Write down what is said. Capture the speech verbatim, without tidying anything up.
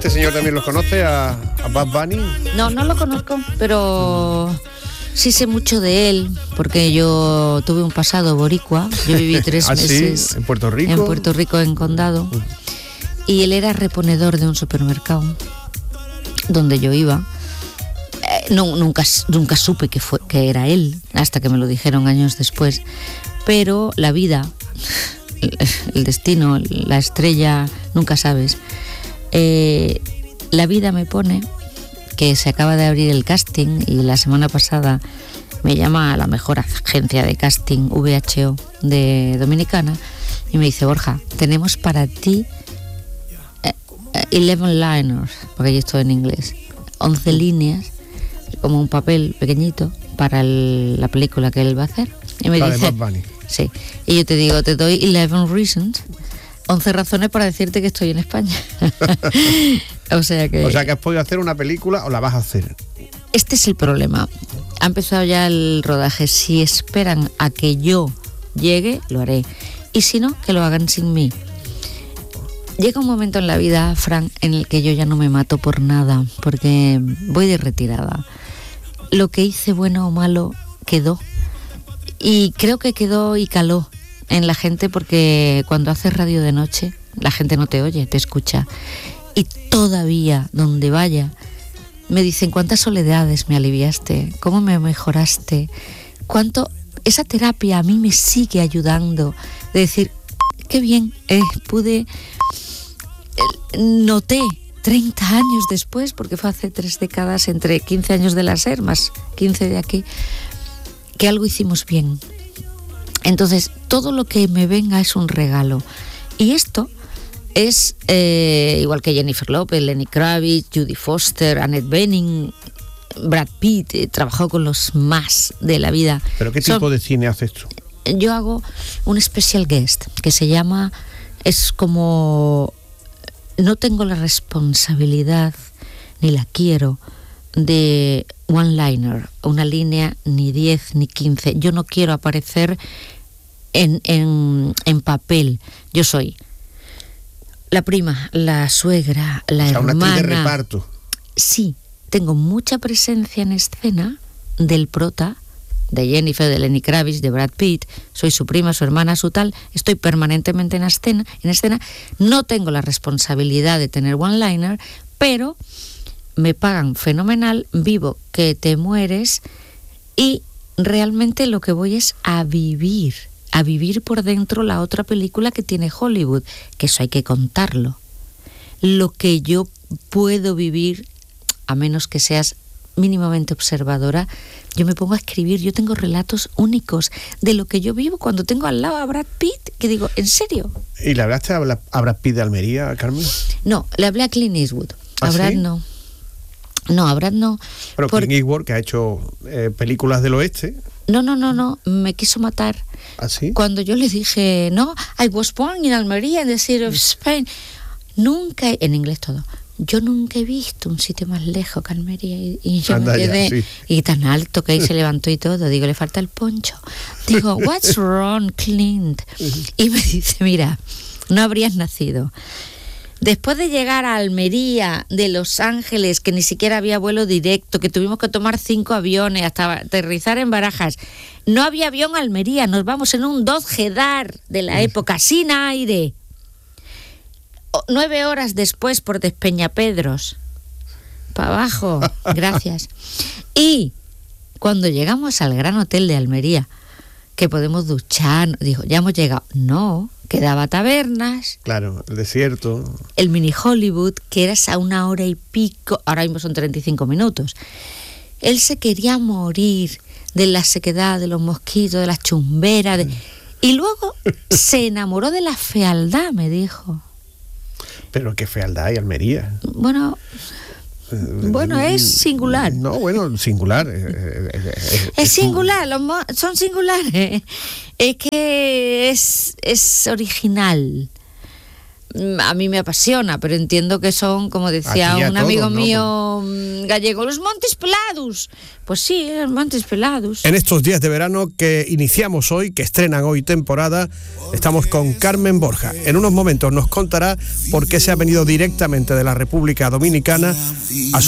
este señor también lo conoce, a, a Bad Bunny? No, no lo conozco, pero sí sé mucho de él, porque yo tuve un pasado boricua. Yo viví tres ¿Ah, meses sí? ¿En Puerto Rico? En Puerto Rico, en Condado. Y él era reponedor de un supermercado donde yo iba. Eh, no, nunca, nunca supe que, fue, que era él, hasta que me lo dijeron años después. Pero la vida, el, el destino, la estrella, nunca sabes. Eh, la vida me pone que se acaba de abrir el casting y la semana pasada me llama a la mejor agencia de casting V H O de Dominicana y me dice: Borja, tenemos para ti eh, eleven liners, porque yo estoy en inglés, once líneas, como un papel pequeñito para el, la película que él va a hacer. Y me la dice, de Bad Bunny. Sí, y yo te digo, te doy eleven reasons, once razones para decirte que estoy en España. O sea que... O sea que has podido hacer una película o la vas a hacer. Este es el problema. Ha empezado ya el rodaje. Si esperan a que yo llegue, lo haré. Y si no, que lo hagan sin mí. Llega un momento en la vida, Fran, en el que yo ya no me mato por nada, porque voy de retirada. Lo que hice, bueno o malo, quedó. Y creo que quedó y caló en la gente, porque cuando haces radio de noche, la gente no te oye, te escucha. Y todavía, donde vaya, me dicen: cuántas soledades me aliviaste, cómo me mejoraste, cuánto esa terapia a mí me sigue ayudando. De decir, qué bien, eh, pude, eh, noté treinta años después, porque fue hace tres décadas, entre quince años de la SER más quince de aquí, que algo hicimos bien. Entonces, todo lo que me venga es un regalo. Y esto es eh, igual que Jennifer Lopez, Lenny Kravitz, Judy Foster, Annette Bening, Brad Pitt. Eh, trabajó con los más de la vida. ¿Pero qué tipo Son, de cine haces tú? Yo hago un special guest que se llama, es como, no tengo la responsabilidad ni la quiero de one-liner, una línea, ni diez ni quince. Yo no quiero aparecer en, en, en papel. Yo soy la prima, la suegra, la o sea, hermana. Una actriz de reparto. Sí, tengo mucha presencia en escena del prota, de Jennifer, de Lenny Kravitz, de Brad Pitt. Soy su prima, su hermana, su tal. Estoy permanentemente en escena, en escena. No tengo la responsabilidad de tener one-liner, pero me pagan fenomenal, vivo que te mueres, y realmente lo que voy es a vivir, a vivir por dentro la otra película que tiene Hollywood, que eso hay que contarlo. Lo que yo puedo vivir, a menos que seas mínimamente observadora, yo me pongo a escribir. Yo tengo relatos únicos de lo que yo vivo cuando tengo al lado a Brad Pitt, que digo, ¿en serio? ¿Y le hablaste a Brad Pitt de Almería, Carmen? No, le hablé a Clint Eastwood. ¿Ah, a Brad sí? no. No, a Brad no. Pero por... Clint Eastwood, que ha hecho eh, películas del oeste. No, no, no, no, me quiso matar. ¿Ah, sí? Cuando yo le dije, no, I was born in Almería, in the city of Spain. Nunca, en inglés todo, yo nunca he visto un sitio más lejos que Almería. Y, y yo Anda me quedé, ya, sí. Y tan alto que ahí se levantó y todo. Digo, le falta el poncho. Digo, what's wrong, Clint? Y me dice, mira, no habrías nacido. Después de llegar a Almería, de Los Ángeles, que ni siquiera había vuelo directo, que tuvimos que tomar cinco aviones hasta aterrizar en Barajas, no había avión a Almería, nos vamos en un Dodge Jedar de la época, sin aire. O, nueve horas después por Despeñapedros, para abajo, gracias. Y cuando llegamos al Gran Hotel de Almería, que podemos duchar, dijo, ya hemos llegado. No, quedaba tabernas. Claro, el desierto. El mini Hollywood, que era a una hora y pico, ahora mismo son treinta y cinco minutos. Él se quería morir de la sequedad, de los mosquitos, de las chumberas. De... Y luego se enamoró de la fealdad, me dijo. Pero qué fealdad hay Almería. Bueno... Bueno, es singular. No, bueno, singular. Es, es, es singular, los mo- son singulares. Es que es, es original. a mí me apasiona, pero entiendo que son, como decía un amigo todos, ¿no? mío gallego, los Montes Pelados. Pues sí, los Montes Pelados. En estos días de verano que iniciamos hoy, que estrenan hoy temporada, estamos con Carmen Borja. En unos momentos nos contará por qué se ha venido directamente de la República Dominicana a